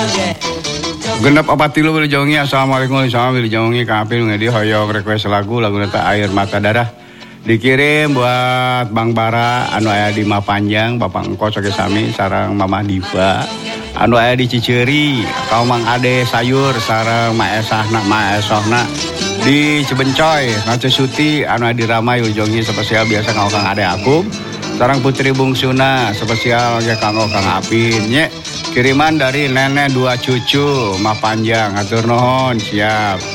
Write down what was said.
Genep 40 Wilujeng. Assalamualaikum warahmatullahi wabarakatuh. Kang Apil ngedi hoyong request lagu neta Air Mata Darah. Dikirim buat Bang Bara anu aya di Mapanjang, Bapak Engko Soge Sami sareng Mama Diva anu aya di Ciceri, kaum Mang Ade Sayur sareng Maesahna Maesohna di Cibencoy, Nace Suti anu aya di Ramai Wilujeng spesial biasa kanggo Kang Ade aku. Sareng Putri Bungsuna spesial ge kanggo Kang Apin nya. Kiriman dari nenek dua cucu Mapanjang, atur nuhun siap.